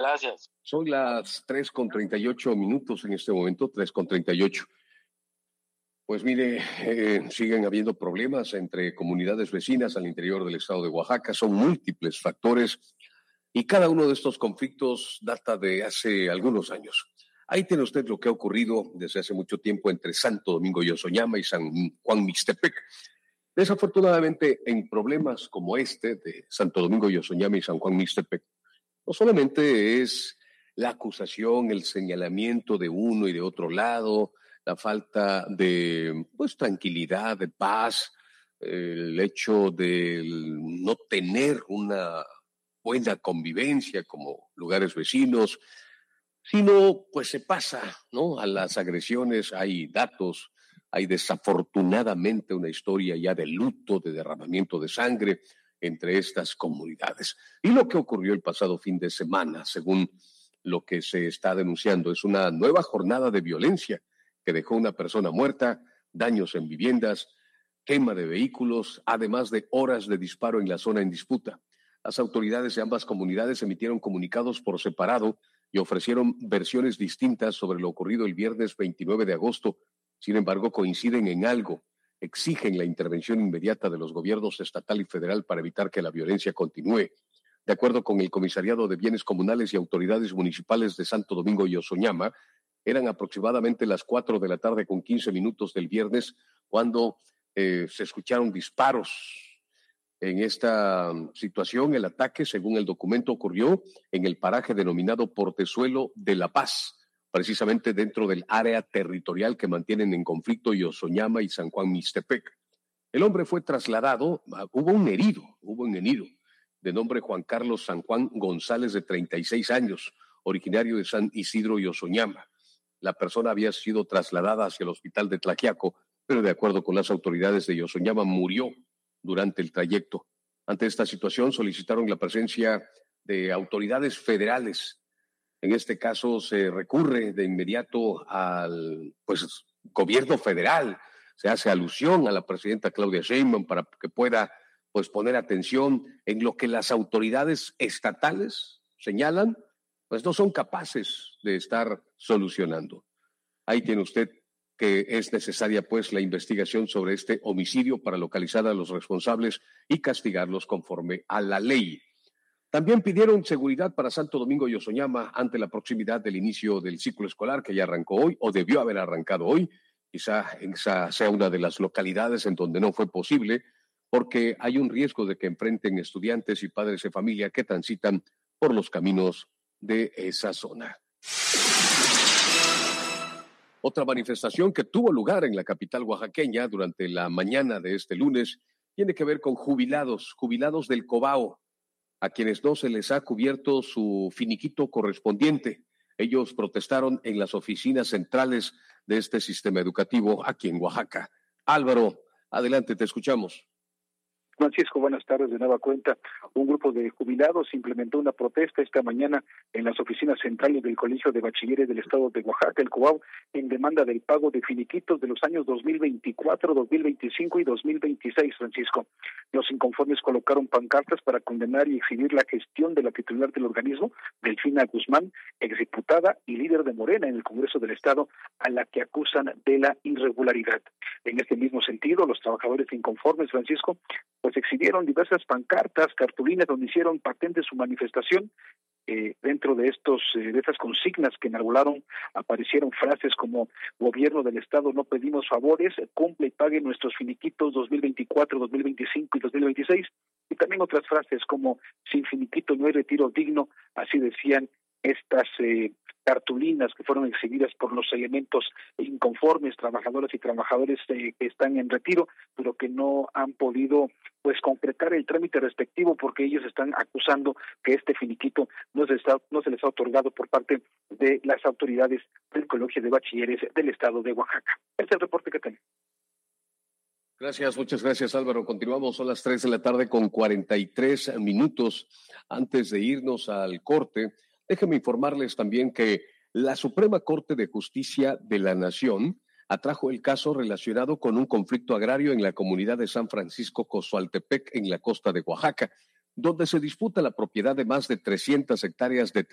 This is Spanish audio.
Gracias. Son las 3:38 en este momento, 3:38. Pues mire, siguen habiendo problemas entre comunidades vecinas al interior del estado de Oaxaca. Son múltiples factores y cada uno de estos conflictos data de hace algunos años. Ahí tiene usted lo que ha ocurrido desde hace mucho tiempo entre Santo Domingo y Osoñama y San Juan Mixtepec. Desafortunadamente, en problemas como este de Santo Domingo y Osoñama y San Juan Mixtepec, no solamente es la acusación, el señalamiento de uno y de otro lado, la falta de tranquilidad, de paz, el hecho de no tener una buena convivencia como lugares vecinos, sino pues se pasa, ¿no?, a las agresiones. Hay datos, hay desafortunadamente una historia ya de luto, de derramamiento de sangre entre estas comunidades. Y lo que ocurrió el pasado fin de semana, según lo que se está denunciando, es una nueva jornada de violencia que dejó una persona muerta, daños en viviendas, quema de vehículos, además de horas de disparo en la zona en disputa. Las autoridades de ambas comunidades emitieron comunicados por separado y ofrecieron versiones distintas sobre lo ocurrido el viernes 29 de agosto. Sin embargo, coinciden en algo: exigen la intervención inmediata de los gobiernos estatal y federal para evitar que la violencia continúe. De acuerdo con el Comisariado de Bienes Comunales y autoridades municipales de Santo Domingo y Osoñama, eran aproximadamente las 4:15 del viernes cuando se escucharon disparos. En esta situación, el ataque, según el documento, ocurrió en el paraje denominado Portezuelo de La Paz, precisamente dentro del área territorial que mantienen en conflicto Osoñama y San Juan Mixtepec. El hombre fue trasladado, hubo un herido, de nombre Juan Carlos San Juan González, de 36 años, originario de San Isidro y Osoñama. La persona había sido trasladada hacia el hospital de Tlaxiaco, pero de acuerdo con las autoridades de Osoñama, murió durante el trayecto. Ante esta situación, solicitaron la presencia de autoridades federales. En este caso, se recurre de inmediato al gobierno federal. Se hace alusión a la presidenta Claudia Sheinbaum para que pueda poner atención en lo que las autoridades estatales señalan, pues no son capaces de estar solucionando. Ahí tiene usted que es necesaria la investigación sobre este homicidio para localizar a los responsables y castigarlos conforme a la ley. También pidieron seguridad para Santo Domingo y Osoñama ante la proximidad del inicio del ciclo escolar que ya arrancó hoy o debió haber arrancado hoy. Quizá esa sea una de las localidades en donde no fue posible, porque hay un riesgo de que enfrenten estudiantes y padres de familia que transitan por los caminos de esa zona. Otra manifestación que tuvo lugar en la capital oaxaqueña durante la mañana de este lunes tiene que ver con jubilados del Cobao, a quienes no se les ha cubierto su finiquito correspondiente. Ellos protestaron en las oficinas centrales de este sistema educativo aquí en Oaxaca. Álvaro, adelante, te escuchamos. Francisco, buenas tardes de nueva cuenta. Un grupo de jubilados implementó una protesta esta mañana en las oficinas centrales del Colegio de Bachilleres del Estado de Oaxaca, el Cobao, en demanda del pago de finiquitos de los años 2024, 2025 y 2026, Francisco. Los inconformes colocaron pancartas para condenar y exhibir la gestión de la titular del organismo, Delfina Guzmán, exdiputada y líder de Morena en el Congreso del Estado, a la que acusan de la irregularidad. En este mismo sentido, los trabajadores inconformes, Francisco, exhibieron diversas pancartas, cartulinas, donde hicieron patente su manifestación. Dentro de estas consignas que enarbolaron aparecieron frases como: gobierno del Estado, no pedimos favores, cumple y pague nuestros finiquitos 2024, 2025 y 2026, y también otras frases como: sin finiquito no hay retiro digno. Así decían estas cartulinas que fueron exhibidas por los elementos inconformes, trabajadoras y trabajadores que están en retiro, pero que no han podido concretar el trámite respectivo, porque ellos están acusando que este finiquito no se les ha otorgado por parte de las autoridades del Colegio de Bachilleres del Estado de Oaxaca. Este es el reporte que tengo. Gracias, muchas gracias, Álvaro. Continuamos, son las 3:43 Antes de irnos al corte, déjenme informarles también que la Suprema Corte de Justicia de la Nación atrajo el caso relacionado con un conflicto agrario en la comunidad de San Francisco Cozoaltepec, en la costa de Oaxaca, donde se disputa la propiedad de más de 300 hectáreas de